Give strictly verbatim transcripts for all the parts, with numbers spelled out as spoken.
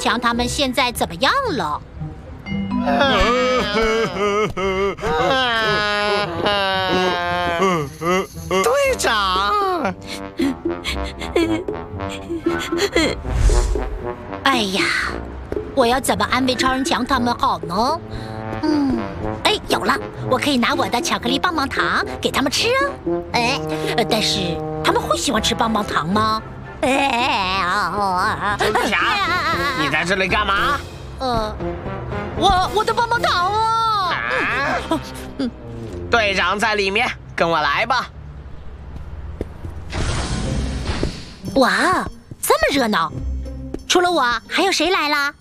强他们现在怎么样了？ 队长， 哎呀，我要怎么安慰超人强他们好呢？嗯，哎，有了，我可以拿我的巧克力棒棒糖给他们吃啊。哎，但是他们会喜欢吃棒棒糖吗？哎， 蜘蛛侠，你在这里干嘛？ 呃，我我的棒棒糖啊！ 啊队长在里面，跟我来吧。 哇，这么热闹！除了我，还有谁来啦？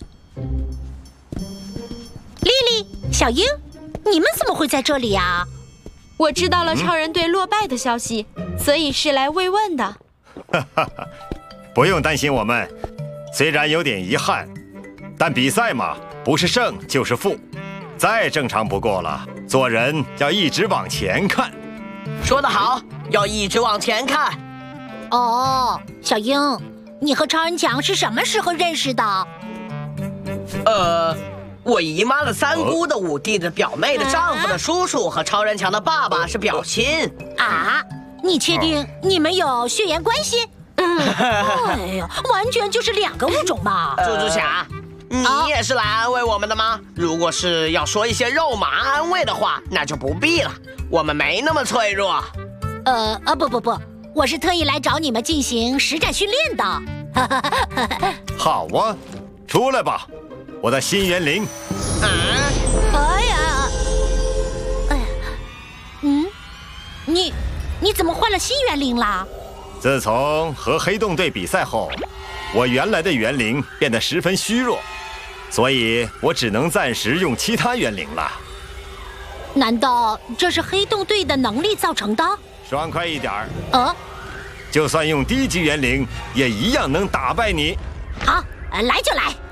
丽丽、小樱，你们怎么会在这里啊？ 我知道了超人队落败的消息，嗯、所以是来慰问的。 哈哈哈，不用担心我们，虽然有点遗憾，但比赛嘛，不是胜就是负，再正常不过了。做人要一直往前看。 说得好，要一直往前看。 哦，小樱，你和超人强是什么时候认识的？ 呃，我姨妈的三姑的五弟的表妹的丈夫的叔叔和超人强的爸爸是表亲。 啊？你确定你们有血缘关系？嗯，哎呀，完全就是两个物种嘛！ 猪猪侠，你也是来安慰我们的吗？如果是要说一些肉麻安慰的话，那就不必了，我们没那么脆弱。 呃啊不不不，我是特意来找你们进行实战训练的。 好啊，出来吧，我的新园林。 啊！ 哎呀，哎呀，嗯，你你怎么换了新园林啦？ 自从和黑洞队比赛后，我原来的园林变得十分虚弱，所以我只能暂时用其他园林了。 难道这是黑洞队的能力造成的？ 爽快一点儿。 呃， 就算用低级园林，也一样能打败你。 好，来就来。